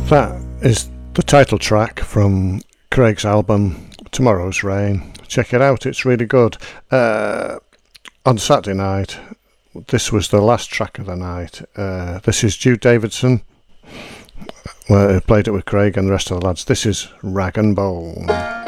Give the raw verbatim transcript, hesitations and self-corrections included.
That is the title track from Craig's album Tomorrow's Rain. Check it out, it's really good. Uh, on Saturday night, this was the last track of the night. Uh, this is Jude Davidson, who played it with Craig and the rest of the lads. This is Rag and Bone.